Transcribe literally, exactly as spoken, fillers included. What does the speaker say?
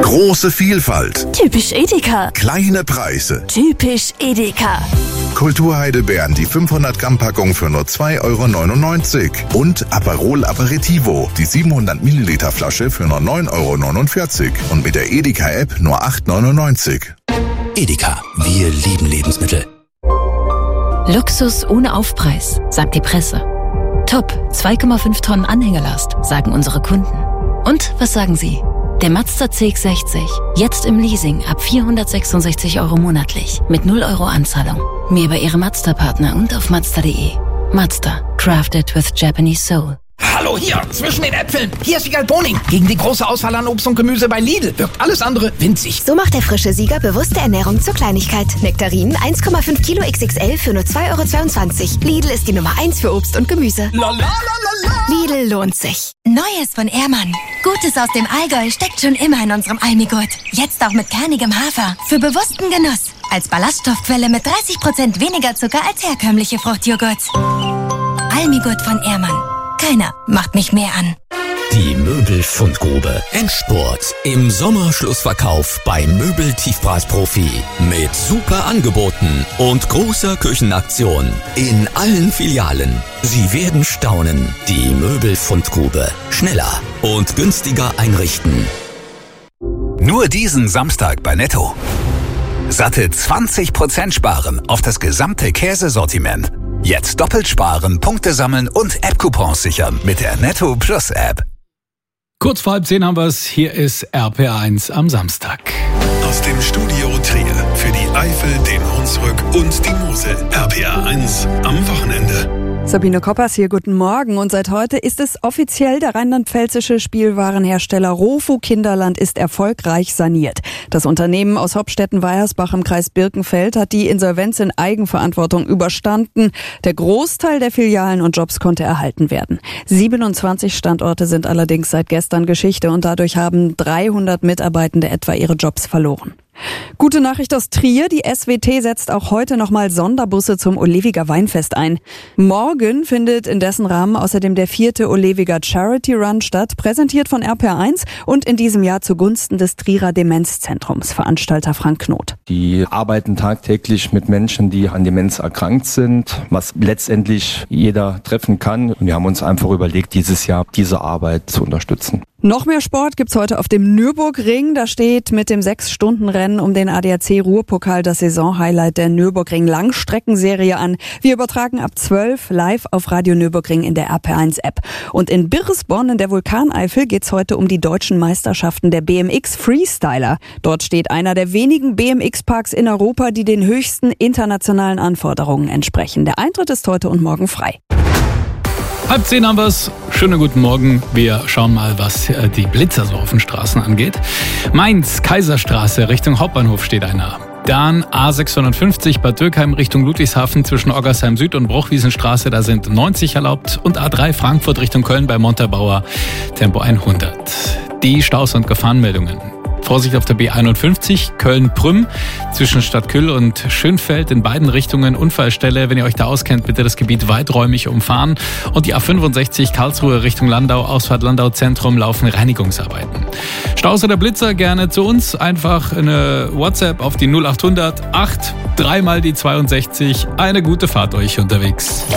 Große Vielfalt. Typisch Edeka. Kleine Preise. Typisch Edeka. Kulturheidelbeeren, die fünfhundert Gramm Packung für nur zwei Euro neunundneunzig. Und Aperol Aperitivo, die siebenhundert Milliliter Flasche für nur neun Euro neunundvierzig. Und mit der Edeka-App nur acht Euro neunundneunzig. Edeka, wir lieben Lebensmittel. Luxus ohne Aufpreis, sagt die Presse. Top, zwei Komma fünf Tonnen Anhängelast, sagen unsere Kunden. Und was sagen Sie? Der Mazda C X sechzig, jetzt im Leasing ab vierhundertsechsundsechzig Euro monatlich, mit null Euro Anzahlung. Mehr bei Ihrem Mazda-Partner und auf Mazda punkt de. Mazda, crafted with Japanese soul. Hallo hier, zwischen den Äpfeln. Hier ist Wiegald Boning. Gegen die große Auswahl an Obst und Gemüse bei Lidl wirkt alles andere winzig. So macht der frische Sieger bewusste Ernährung zur Kleinigkeit. Nektarinen eins Komma fünf Kilo X X L für nur zwei Euro zweiundzwanzig. Lidl ist die Nummer eins für Obst und Gemüse. La, la, la, la, la. Lidl lohnt sich. Neues von Ehrmann. Gutes aus dem Allgäu steckt schon immer in unserem Almigurt. Jetzt auch mit kernigem Hafer. Für bewussten Genuss. Als Ballaststoffquelle mit dreißig Prozent weniger Zucker als herkömmliche Fruchtjoghurts. Almigurt von Ehrmann. Keiner macht mich mehr an. Die Möbelfundgrube. Endspurt. Im Sommerschlussverkauf bei Möbel-Tiefpreisprofi. Mit super Angeboten und großer Küchenaktion. In allen Filialen. Sie werden staunen. Die Möbelfundgrube. Schneller und günstiger einrichten. Nur diesen Samstag bei Netto. Satte zwanzig Prozent sparen auf das gesamte Käsesortiment. Jetzt doppelt sparen, Punkte sammeln und App-Coupons sichern mit der Netto Plus App. Kurz vor halb zehn haben wir es. Hier ist R P R eins am Samstag. Aus dem Studio Trier für die Eifel, den Hunsrück und die Mosel. R P R eins am Wochenende. Sabine Koppers hier, guten Morgen. Und seit heute ist es offiziell, der rheinland-pfälzische Spielwarenhersteller Rofu Kinderland ist erfolgreich saniert. Das Unternehmen aus Hopstetten-Weiersbach im Kreis Birkenfeld hat die Insolvenz in Eigenverantwortung überstanden. Der Großteil der Filialen und Jobs konnte erhalten werden. siebenundzwanzig Standorte sind allerdings seit gestern Geschichte und dadurch haben dreihundert Mitarbeitende etwa ihre Jobs verloren. Gute Nachricht aus Trier. Die S W T setzt auch heute nochmal Sonderbusse zum Olewiger Weinfest ein. Morgen findet in dessen Rahmen außerdem der vierte Olewiger Charity Run statt, präsentiert von R P R eins und in diesem Jahr zugunsten des Trierer Demenzzentrums, Veranstalter Frank Knoth. Die arbeiten tagtäglich mit Menschen, die an Demenz erkrankt sind, was letztendlich jeder treffen kann. Und wir haben uns einfach überlegt, dieses Jahr diese Arbeit zu unterstützen. Noch mehr Sport gibt's heute auf dem Nürburgring. Da steht mit dem Sechs-Stunden-Rennen um den A D A C Ruhrpokal das Saisonhighlight der Nürburgring-Langstreckenserie an. Wir übertragen ab zwölf live auf Radio Nürburgring in der R P R eins App. Und in Birresborn in der Vulkaneifel geht's heute um die deutschen Meisterschaften der B M X Freestyler. Dort steht einer der wenigen B M X-Parks in Europa, die den höchsten internationalen Anforderungen entsprechen. Der Eintritt ist heute und morgen frei. Halb zehn haben wir es. Schönen guten Morgen. Wir schauen mal, was die Blitzer so auf den Straßen angeht. Mainz, Kaiserstraße, Richtung Hauptbahnhof steht einer. Dann A sechshundertfünfzig Bad Dürkheim Richtung Ludwigshafen zwischen Oggersheim Süd und Bruchwiesenstraße, da sind neunzig erlaubt. Und A drei Frankfurt Richtung Köln bei Montabaur, Tempo hundert. Die Staus und Gefahrenmeldungen. Vorsicht auf der B einundfünfzig, Köln-Prüm, zwischen Stadtküll und Schönfeld in beiden Richtungen Unfallstelle. Wenn ihr euch da auskennt, bitte das Gebiet weiträumig umfahren. Und die A fünfundsechzig, Karlsruhe Richtung Landau, Ausfahrt Landau Zentrum, laufen Reinigungsarbeiten. Staus oder Blitzer gerne zu uns. Einfach eine WhatsApp auf die null achthundert acht, dreimal die zweiundsechzig. Eine gute Fahrt euch unterwegs.